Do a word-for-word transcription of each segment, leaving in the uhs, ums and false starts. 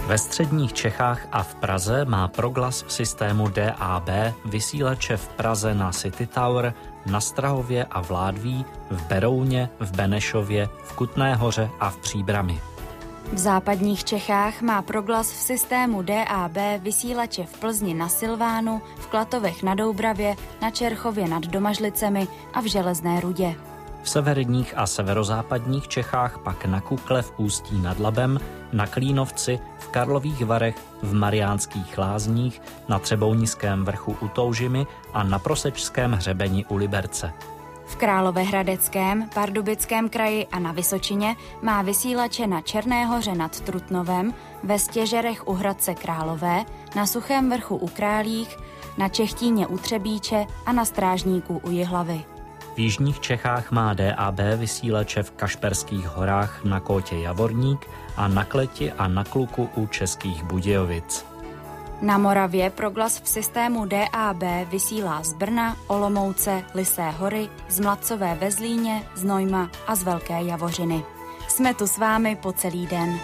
Ve středních Čechách a v Praze má Proglas v systému D A B vysílače v Praze na City Tower, na Strahově a v Ládví, v Berouně, v Benešově, v Kutné Hoře a v Příbrami. V západních Čechách má Proglas v systému D A B vysílače v Plzni na Silvánu, v Klatovech na Doubravě, na Čerchově nad Domažlicemi a v Železné Rudě. V severních a severozápadních Čechách pak na Kukle v Ústí nad Labem, na Klínovci, v Karlových Varech, v Mariánských Lázních, na Třebounickém vrchu u Toužimy a na Prosečském hřebeni u Liberce. V Královéhradeckém, Pardubickém kraji a na Vysočině má vysílače na Černé Hoře nad Trutnovem, ve Stěžerech u Hradce Králové, na Suchém vrchu u Králích, na Čechtíně u Třebíče a na Strážníku u Jihlavy. V jižních Čechách má D A B vysílače v Kašperských horách na Kótě Javorník a na Kleti a na Kluku u Českých Budějovic. Na Moravě Proglas v systému D A B vysílá z Brna, Olomouce, Lysé hory, z Mladcové ve Zlíně, z Nojma a z Velké Javořiny. Jsme tu s vámi po celý den.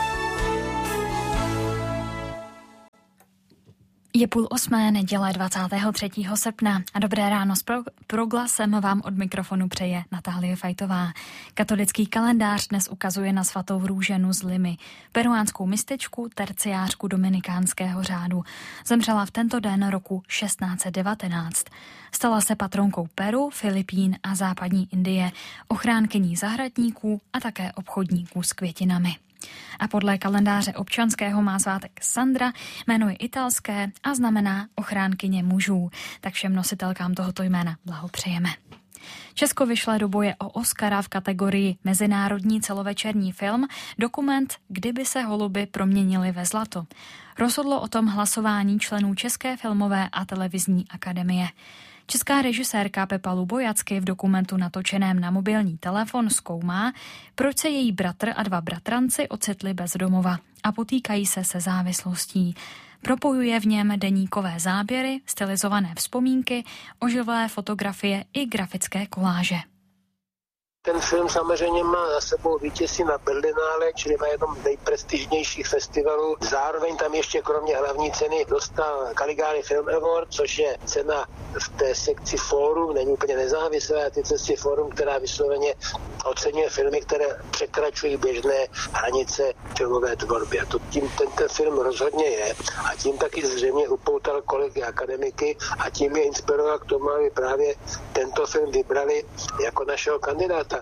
Je půl osmé, neděle dvacátého třetího srpna a dobré ráno s pro- Proglasem vám od mikrofonu přeje Natálie Fajtová. Katolický kalendář dnes ukazuje na svatou Růženu z Limy, peruánskou mističku, terciářku dominikánského řádu. Zemřela v tento den roku šestnáct set devatenáct. Stala se patronkou Peru, Filipín a západní Indie, ochránkyní zahradníků a také obchodníků s květinami. A podle kalendáře občanského má svátek Sandra, jméno je italské a znamená ochránkyně mužů. Tak všem nositelkám tohoto jména blahopřejeme. Česko vyšle do boje o Oscara v kategorii Mezinárodní celovečerní film dokument Kdyby se holuby proměnily ve zlato. Rozhodlo o tom hlasování členů České filmové a televizní akademie. Česká režisérka Pepa Lubojacky v dokumentu natočeném na mobilní telefon zkoumá, proč se její bratr a dva bratranci ocitli bez domova a potýkají se se závislostí. Propojuje v něm deníkové záběry, stylizované vzpomínky, oživlé fotografie i grafické koláže. Ten film samozřejmě má za sebou vítězství na Berlinále, čili na jednom z nejprestižnějších festivalů. Zároveň tam ještě kromě hlavní ceny dostal Caligari Film Award, což je cena v té sekci Fórum, není úplně nezávislé, a ty sekci Fórum, která vysloveně oceňuje filmy, které překračují běžné hranice filmové tvorby. A to tím ten, ten film rozhodně je. A tím taky zřejmě upoutal kolegy akademiky a tím je inspiroval k tomu, aby právě tento film vybrali jako našeho kandidáta.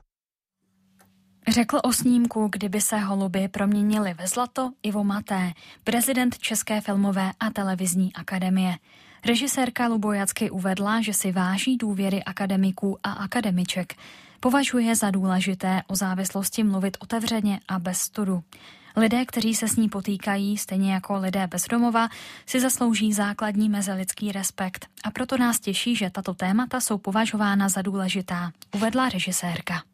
Řekl o snímku Kdyby se holuby proměnily ve zlato Ivo Maté, prezident České filmové a televizní akademie. Režisérka Lubojacky uvedla, že si váží důvěry akademiků a akademiček. Považuje za důležité o závislosti mluvit otevřeně a bez studu. Lidé, kteří se s ní potýkají, stejně jako lidé bez domova, si zaslouží základní mezilidský respekt a proto nás těší, že tato témata jsou považována za důležitá, uvedla režisérka.